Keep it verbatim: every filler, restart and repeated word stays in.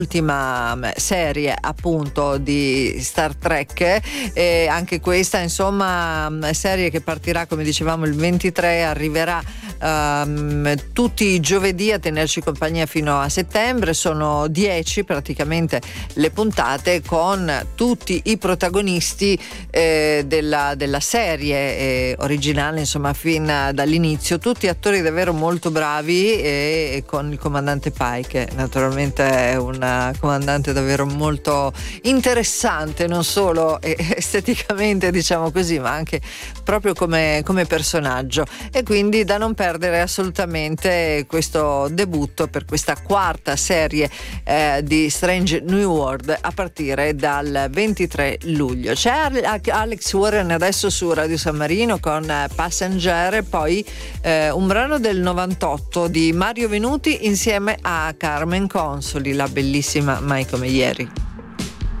ultima serie appunto di Star Trek, e anche questa insomma serie che partirà, come dicevamo, il ventitré, arriverà um, tutti i giovedì a tenerci compagnia fino a settembre. Sono dieci praticamente le puntate con tutti i protagonisti eh, della, della serie eh, originale, insomma fin dall'inizio, tutti attori davvero molto bravi, e, e con il comandante Pike, che naturalmente è un comandante davvero molto interessante, non solo esteticamente diciamo così, ma anche proprio come, come personaggio, e quindi da non perdere assolutamente questo debutto per questa quarta serie eh, di Strange New World a partire dal ventitré luglio. C'è Alex Warren adesso su Radio San Marino con Passenger, e poi eh, un brano del novantotto di Mario Venuti insieme a Carmen Consoli, la bellissima Mai come ieri.